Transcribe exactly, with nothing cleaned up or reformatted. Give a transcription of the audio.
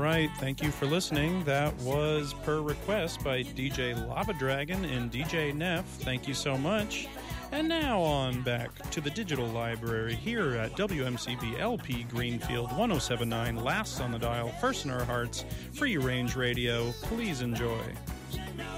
right. Thank you for listening. That was Per Request by D J Lava Dragon and D J Neff. Thank you so much. And now on back to the digital library here at W M C B L P Greenfield one oh seven point nine, last on the dial, first in our hearts, free range radio. Please enjoy.